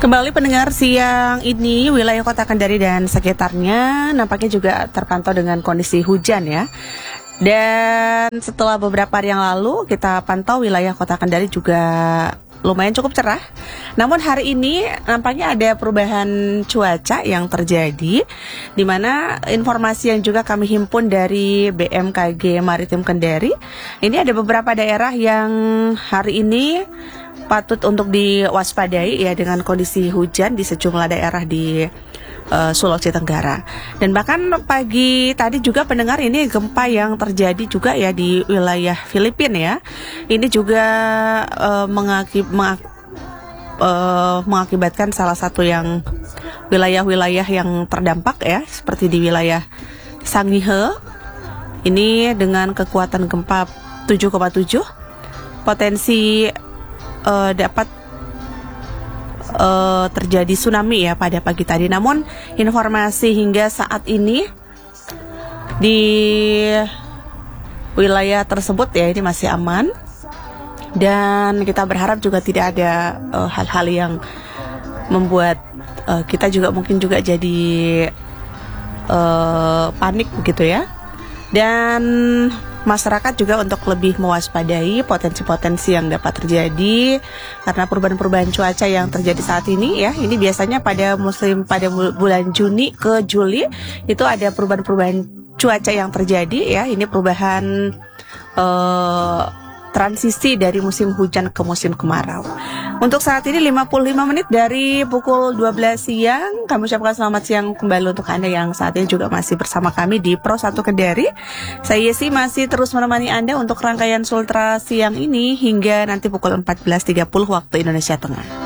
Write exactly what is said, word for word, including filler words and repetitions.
Kembali pendengar, siang ini wilayah Kota Kendari dan sekitarnya nampaknya juga terpantau dengan kondisi hujan ya. Dan setelah beberapa hari yang lalu kita pantau wilayah Kota Kendari juga lumayan cukup cerah. Namun hari ini nampaknya ada perubahan cuaca yang terjadi, di mana informasi yang juga kami himpun dari B M K G Maritim Kendari, ini ada beberapa daerah yang hari ini patut untuk diwaspadai ya dengan kondisi hujan di sejumlah daerah di uh, Sulawesi Tenggara. Dan bahkan pagi tadi juga pendengar, ini gempa yang terjadi juga ya di wilayah Filipina ya. Ini juga uh, mengakib, mengak, uh, mengakibatkan salah satu yang wilayah-wilayah yang terdampak ya, seperti di wilayah Sangihe. Ini dengan kekuatan gempa tujuh koma tujuh, potensi Uh, dapat uh, terjadi tsunami ya pada pagi tadi. Namun informasi hingga saat ini di wilayah tersebut ya ini masih aman, dan kita berharap juga tidak ada uh, hal-hal yang membuat uh, kita juga mungkin juga jadi uh, panik begitu ya. Dan masyarakat juga untuk lebih mewaspadai potensi-potensi yang dapat terjadi karena perubahan-perubahan cuaca yang terjadi saat ini ya. Ini biasanya pada musim pada bulan Juni ke Juli itu ada perubahan-perubahan cuaca yang terjadi ya. Ini perubahan uh, transisi dari musim hujan ke musim kemarau. Untuk saat ini lima puluh lima menit dari pukul dua belas siang, kami ucapkan selamat siang kembali untuk Anda yang saat ini juga masih bersama kami di Pro satu Kendari. Saya Yesi masih terus menemani Anda untuk rangkaian Sultra siang ini hingga nanti pukul empat belas tiga puluh waktu Indonesia Tengah.